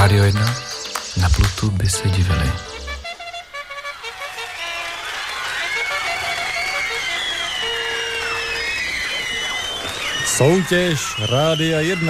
Rádio 1? Na Plutu by se divili. Soutěž Rádia 1.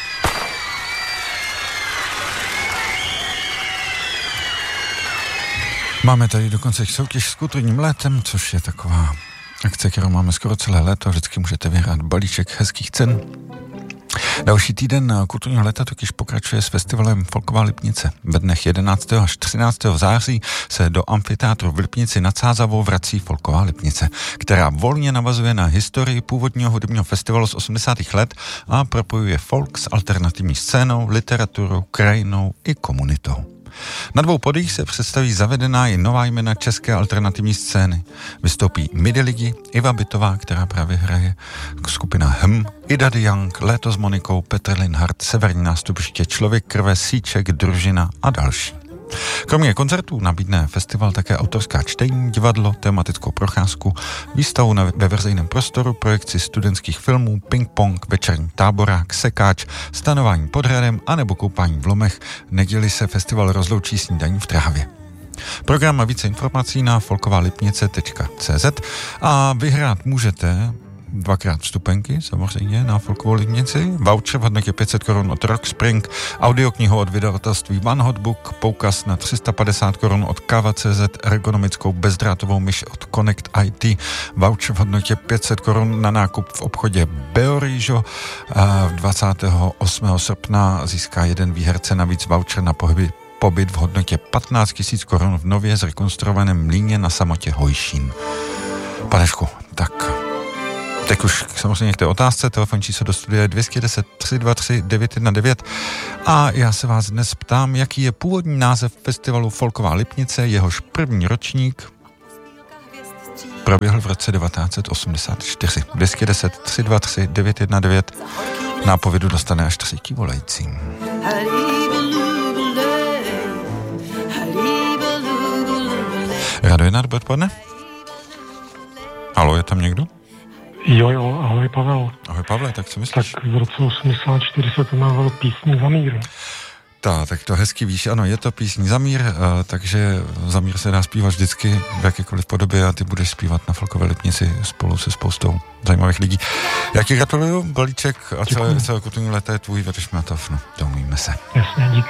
Máme tady dokonce soutěž s kulturním létem, což je taková akce, kterou máme skoro celé léto. Vždycky můžete vyhrát balíček hezkých cen. Další týden kulturního léta totiž pokračuje s festivalem Folková Lipnice. Ve dnech 11. až 13. září se do amfiteátru v Lipnici nad Sázavou vrací Folková Lipnice, která volně navazuje na historii původního hudebního festivalu z 80. let a propojuje folk s alternativní scénou, literaturou, krajinou i komunitou. Na dvou podích se představí zavedená i nová jména české alternativní scény. Vystoupí Midi Lidi, Iva Bytová, která právě hraje, skupina Ida de Young, Léto s Monikou, Petr Linhart, Severní nástupiště, Člověk krve, Síček, Družina a další. Kromě koncertů nabídne festival také autorská čtení, divadlo, tematickou procházku, výstavu ve veřejném prostoru, projekci studentských filmů, ping-pong, večerní táborák, sekáč, stanování pod hradem anebo koupání v lomech. Neděli se festival rozloučí snídaní v trávě. Program a více informací na folkovalipnice.cz a vyhrát můžete 2x vstupenky, samozřejmě, na Folkovou Lipnici, voucher v hodnotě 500 Kč od Rockspring, audioknihu od vydavatelství One Hot Book, poukaz na 350 Kč od Kava.cz, ergonomickou bezdrátovou myš od Connect IT, voucher v hodnotě 500 Kč na nákup v obchodě Beorižo. 28. srpna získá jeden výherce navíc voucher na pobyt v hodnotě 15 000 Kč v nově zrekonstruovaném mlýně na samotě Hojšín. Panešku, tak teď už samozřejmě k té otázce, telefon číslo do studia je 210 323 919 a já se vás dnes ptám, jaký je původní název festivalu Folková Lipnice, jehož první ročník proběhl v roce 1984. 210 323 919 nápovědu dostane až 3 volající. Rádio 1, dobré odpoledne? Haló, je tam někdo? Jo, ahoj Pavel. Ahoj Pavle, tak co myslíš? Tak v roce 84 se to jmenovalo Písní za mír. Tak to hezky víš, ano, je to Písní za mír, takže za mír se dá zpívat vždycky v jakékoliv podobě a ty budeš zpívat na Folkové Lipnici spolu se spoustou zajímavých lidí. Já ti gratuluju, balíček a celé kulturní léto je tvůj, věříme na to, no, domluvíme se. Jasně, díky.